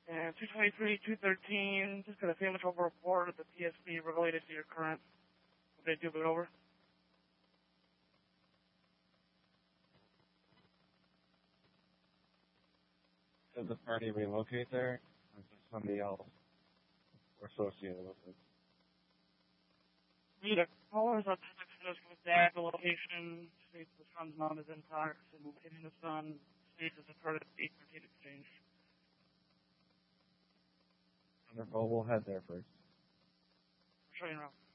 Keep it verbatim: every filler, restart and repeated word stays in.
And two twenty-three, two thirteen, just got a family trouble report at the P S B related to your current. They do it over. Did the party relocate there? Or is there somebody else associated with it? Need a caller's autistic knows with dad, the location, states the son's mom is intox and hitting the son, states as a part of the eight thirteen exchange. Wonderful. We'll head there first. Showing around.